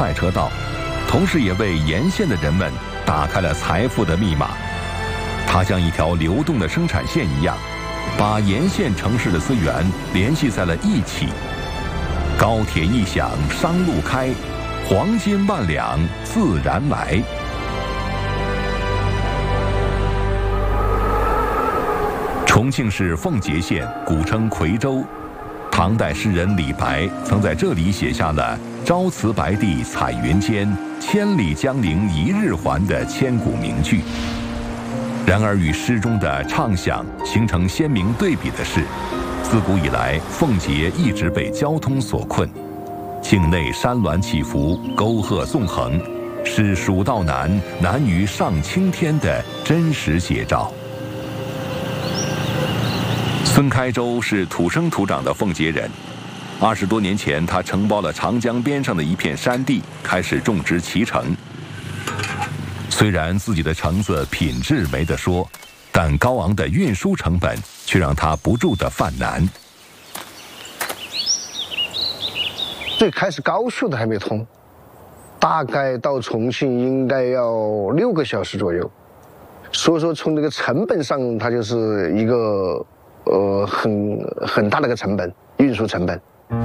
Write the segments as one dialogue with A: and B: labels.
A: 快车道，同时也为沿线的人们打开了财富的密码。它像一条流动的生产线一样，把沿线城市的资源联系在了一起。高铁一响，商路开，黄金万两自然来。重庆市奉节县，古称夔州。唐代诗人李白曾在这里写下了“朝辞白帝彩云间，千里江陵一日还”的千古名句。然而，与诗中的畅想形成鲜明对比的是，自古以来，奉节一直被交通所困，境内山峦起伏，沟壑纵横，是蜀道难，难于上青天的真实写照。孙开洲是土生土长的奉节人，20多年前，他承包了长江边上的一片山地，开始种植脐橙。虽然自己的橙子品质没得说，但高昂的运输成本却让他不住的犯难。
B: 最开始高速都还没通，大概到重庆应该要6个小时左右，所以说从这个成本上，它就是一个很大的一个成本，运输成本。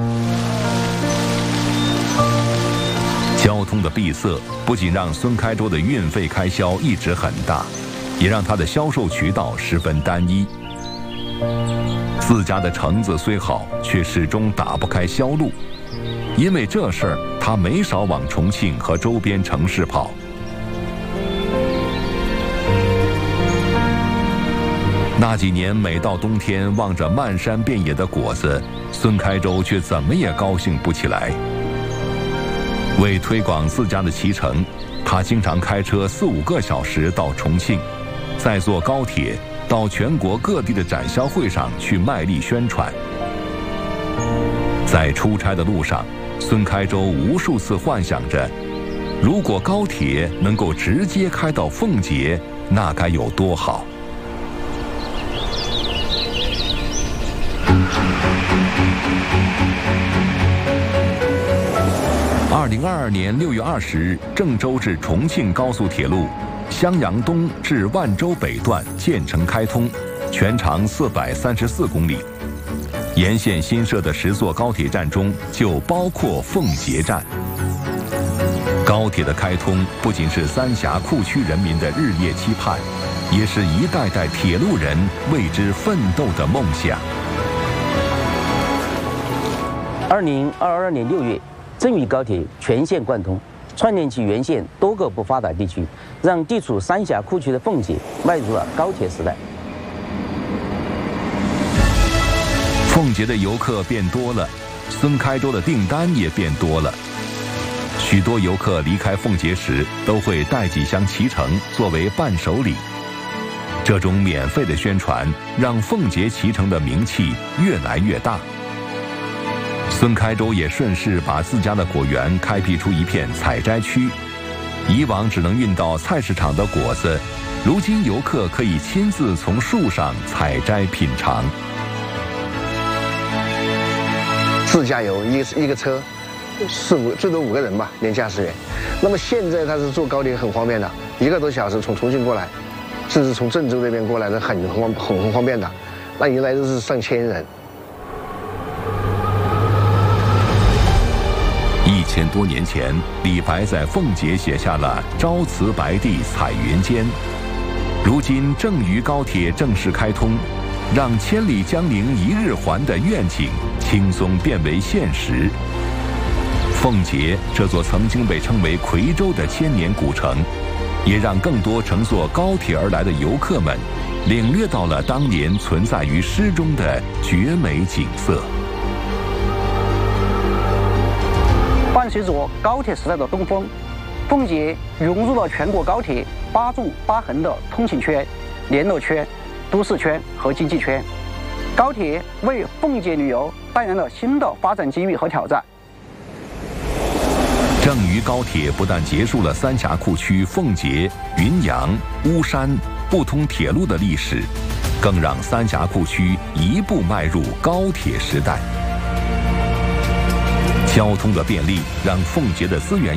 A: 交通的闭塞不仅让孙开洲的运费开销一直很大，也让他的销售渠道十分单一。自家的橙子虽好，却始终打不开销路。因为这事儿，他没少往重庆和周边城市跑。那几年，每到冬天，望着漫山遍野的果子，孙开洲却怎么也高兴不起来。为推广自家的脐橙，他经常开车4、5个小时到重庆，再坐高铁到全国各地的展销会上去卖力宣传。在出差的路上，孙开洲无数次幻想着，如果高铁能够直接开到奉节，那该有多好。2022年6月20日，郑州至重庆高速铁路襄阳东至万州北段建成开通，全长434公里。沿线新设的10座高铁站中就包括奉节站。高铁的开通不仅是三峡库区人民的日夜期盼，也是一代代铁路人为之奋斗的梦想。
C: 2022年6月，郑渝高铁全线贯通，串联起原线多个不发达地区，让地处三峡库区的奉节迈入了高铁时代。
A: 奉节的游客变多了，孙开洲的订单也变多了。许多游客离开奉节时，都会带几箱脐橙作为伴手礼。这种免费的宣传，让奉节脐橙的名气越来越大。孙开洲也顺势把自家的果园开辟出一片采摘区，以往只能运到菜市场的果子，如今游客可以亲自从树上采摘品尝。
B: 自驾游一个车4、5最多5个人吧，连驾驶员。那么现在他是坐高铁很方便的，1个多小时从重庆过来，甚至从郑州那边过来的很方便的，那一来都是上千人。
A: 1000多年前，李白在奉节写下了“朝辞白帝彩云间”。如今，郑渝高铁正式开通，让“千里江陵一日还”的愿景轻松变为现实。奉节这座曾经被称为夔州的千年古城，也让更多乘坐高铁而来的游客们领略到了当年存在于诗中的绝美景色。
D: 伴随着高铁时代的东风，奉节融入了全国高铁8纵8横的通勤圈、联络圈、都市圈和经济圈。高铁为奉节旅游带来了新的发展机遇和挑战。
A: 郑渝高铁不但结束了三峡库区奉节、云阳、巫山不通铁路的历史，更让三峡库区一步迈入高铁时代。交通的便利让奉节的资源